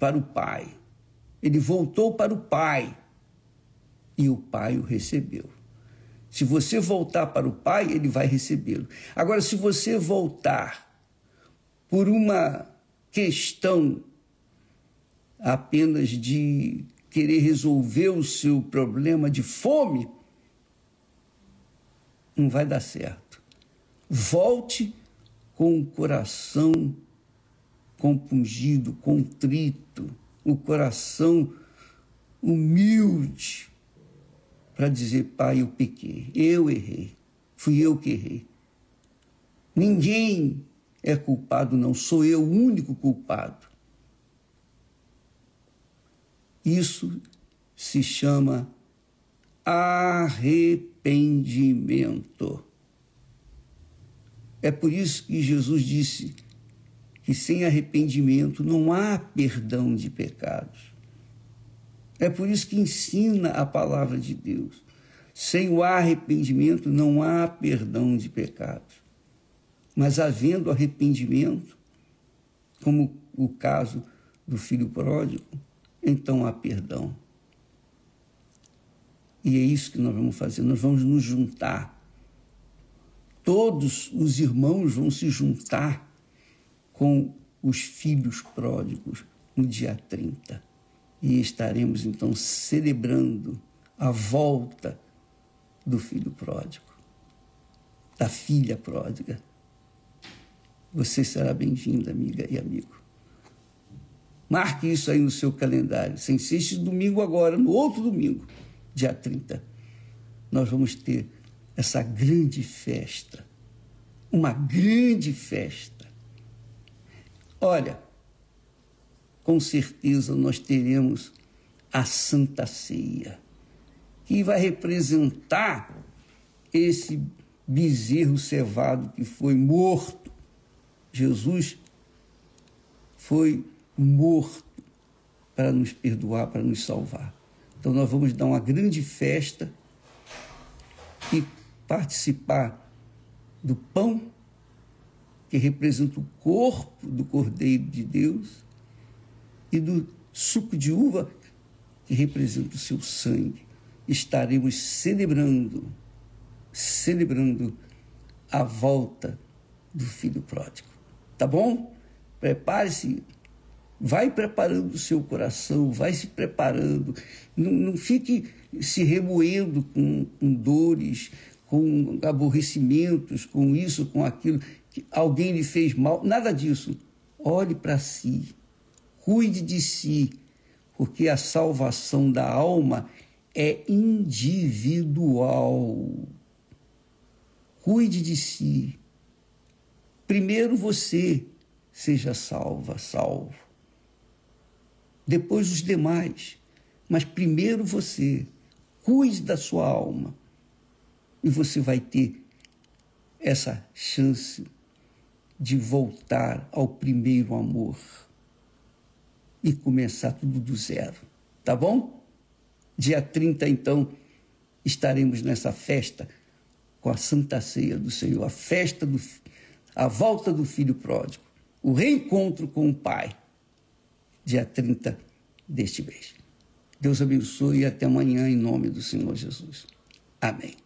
para o pai. Ele voltou para o pai e o pai o recebeu. Se você voltar para o pai, ele vai recebê-lo. Agora, se você voltar por uma questão apenas de querer resolver o seu problema de fome, não vai dar certo. Volte com o coração compungido, contrito, o coração humilde, para dizer: pai, eu pequei, eu errei, fui eu que errei. Ninguém é culpado, não, sou eu o único culpado. Isso se chama arrependimento. É por isso que Jesus disse que sem arrependimento não há perdão de pecados. É por isso que ensina a palavra de Deus. Sem o arrependimento não há perdão de pecados. Mas havendo arrependimento, como o caso do filho pródigo, então há perdão. E é isso que nós vamos fazer, nós vamos nos juntar. Todos os irmãos vão se juntar com os filhos pródigos no dia 30. E estaremos então celebrando a volta do filho pródigo, da filha pródiga. Você será bem-vinda, amiga e amigo. Marque isso aí no seu calendário. Sem ser este domingo agora, no outro domingo, dia 30, nós vamos ter essa grande festa. Uma grande festa. Olha, com certeza nós teremos a Santa Ceia, que vai representar esse bezerro cevado que foi morto. Jesus foi morto para nos perdoar, para nos salvar. Então nós vamos dar uma grande festa e participar do pão, que representa o corpo do Cordeiro de Deus, e do suco de uva, que representa o seu sangue. Estaremos celebrando a volta do filho pródigo. Tá bom? Prepare-se, vai preparando o seu coração, vai se preparando. Não fique se remoendo com dores, com aborrecimentos, com isso, com aquilo, que alguém lhe fez mal. Nada disso. Olhe para si. Cuide de si, porque a salvação da alma é individual. Cuide de si. Primeiro você seja salvo. Depois os demais. Mas primeiro você. Cuide da sua alma. E você vai ter essa chance de voltar ao primeiro amor e começar tudo do zero, tá bom? Dia 30, então, estaremos nessa festa com a Santa Ceia do Senhor, a volta do filho pródigo, o reencontro com o Pai, dia 30 deste mês. Deus abençoe e até amanhã, em nome do Senhor Jesus. Amém.